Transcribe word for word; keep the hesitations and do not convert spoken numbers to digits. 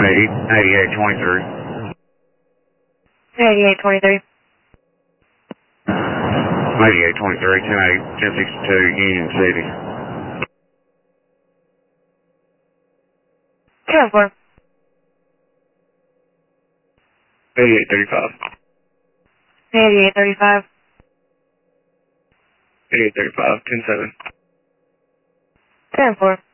eighty-eight twenty-three. eighty-eight twenty-three. eighty-eight twenty-three, ten eight, ten sixty-two, Union City. ten four. eighty-eight thirty-five. eighty-eight thirty-five. eighty-eight thirty-five, ten seven. ten four.